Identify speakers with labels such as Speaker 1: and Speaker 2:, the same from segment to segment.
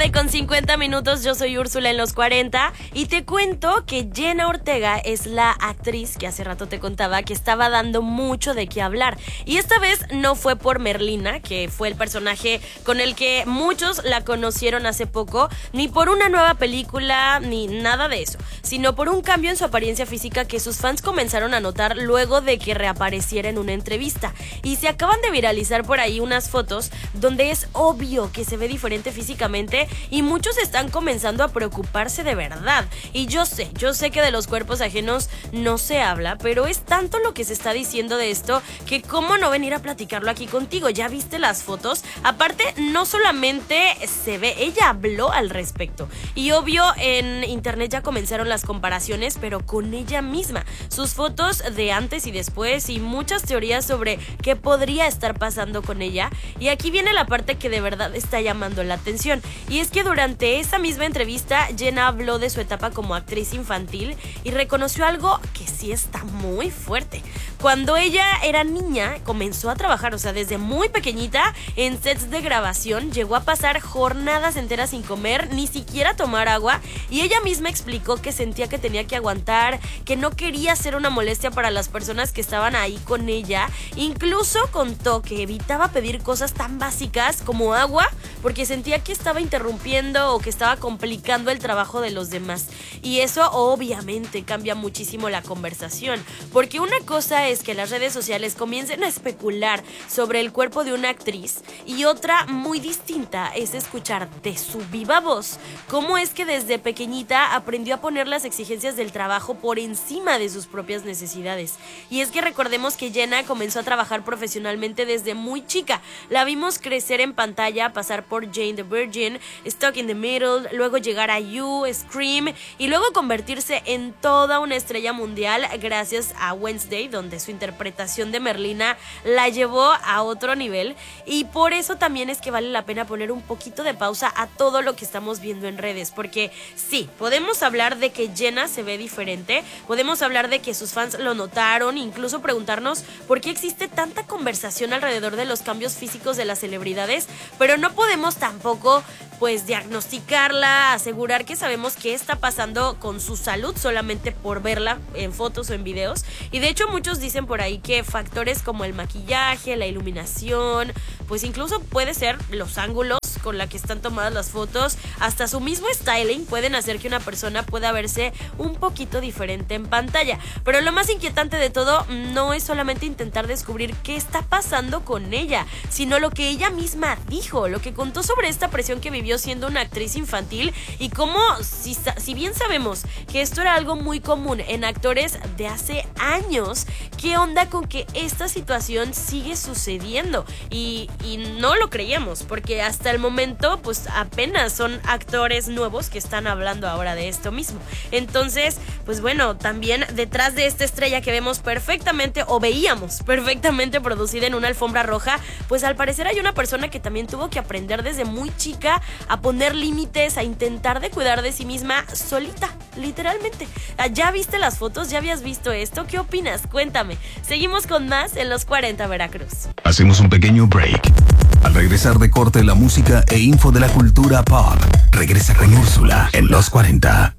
Speaker 1: 9:50, yo soy Úrsula en los 40 y te cuento que Jenna Ortega es la actriz que hace rato te contaba que estaba dando mucho de qué hablar. Y esta vez no fue por Merlina, que fue el personaje con el que muchos la conocieron hace poco, ni por una nueva película, ni nada de eso, sino por un cambio en su apariencia física que sus fans comenzaron a notar luego de que reapareciera en una entrevista. Y se acaban de viralizar por ahí unas fotos donde es obvio que se ve diferente físicamente y muchos están comenzando a preocuparse de verdad. Y yo sé que de los cuerpos ajenos no se habla, pero es tanto lo que se está diciendo de esto que cómo no venir a platicarlo aquí contigo. ¿Ya viste las fotos? Aparte, no solamente se ve, ella habló al respecto. Y obvio, en internet ya comenzaron las comparaciones, pero con ella misma. Sus fotos de antes y después y muchas teorías sobre qué podría estar pasando con ella. Y aquí viene la parte que de verdad está llamando la atención. Y es que durante esa misma entrevista, Jenna habló de su etapa como actriz infantil y reconoció algo que sí está muy fuerte. Cuando ella era niña, comenzó a trabajar, o sea, desde muy pequeñita, en sets de grabación, llegó a pasar jornadas enteras sin comer, ni siquiera tomar agua, y ella misma explicó que sentía que tenía que aguantar, que no quería ser una molestia para las personas que estaban ahí con ella. Incluso contó que evitaba pedir cosas tan básicas como agua, porque sentía que estaba interrumpiendo o que estaba complicando el trabajo de los demás. Y eso obviamente cambia muchísimo la conversación, porque una cosa es que las redes sociales comiencen a especular sobre el cuerpo de una actriz y otra muy distinta es escuchar de su viva voz cómo es que desde pequeñita aprendió a poner las exigencias del trabajo por encima de sus propias necesidades. Y es que recordemos que Jenna comenzó a trabajar profesionalmente desde muy chica. La vimos crecer en pantalla, pasar por Jane the Virgin, Stuck in the Middle, luego llegar a You, Scream y luego convertirse en toda una estrella mundial gracias a Wednesday, donde su interpretación de Merlina la llevó a otro nivel. Y por eso también es que vale la pena poner un poquito de pausa a todo lo que estamos viendo en redes, porque sí, podemos hablar de que Jenna se ve diferente, podemos hablar de que sus fans lo notaron, incluso preguntarnos por qué existe tanta conversación alrededor de los cambios físicos de las celebridades, pero no podemos tampoco pues diagnosticarla, asegurar que sabemos qué está pasando con su salud solamente por verla en fotos o en videos. Y de hecho muchos dicen por ahí que factores como el maquillaje, la iluminación, pues incluso puede ser los ángulos con la que están tomadas las fotos, hasta su mismo styling pueden hacer que una persona pueda verse un poquito diferente en pantalla. Pero lo más inquietante de todo no es solamente intentar descubrir qué está pasando con ella, sino lo que ella misma dijo, lo que contó sobre esta presión que vivió siendo una actriz infantil y cómo, si bien sabemos que esto era algo muy común en actores de hace años, ¿qué onda con que esta situación sigue sucediendo? Y no lo creíamos, porque hasta el momento pues apenas son actores nuevos que están hablando ahora de esto mismo. Entonces, pues bueno, también detrás de esta estrella que vemos perfectamente o veíamos perfectamente producida en una alfombra roja, pues al parecer hay una persona que también tuvo que aprender desde muy chica a poner límites, a intentar de cuidar de sí misma solita, literalmente. ¿Ya viste las fotos? ¿Ya habías visto esto? ¿Qué opinas? Cuéntame. Seguimos con más en Los 40 Veracruz.
Speaker 2: Hacemos un pequeño break. Al regresar de corte, la música e info de la cultura pop. Regresa con Úrsula en Los 40.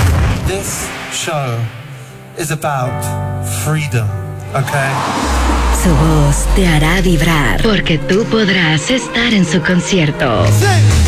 Speaker 3: This show is about freedom, okay?
Speaker 4: Su voz te hará vibrar porque tú podrás estar en su concierto.
Speaker 3: Sí.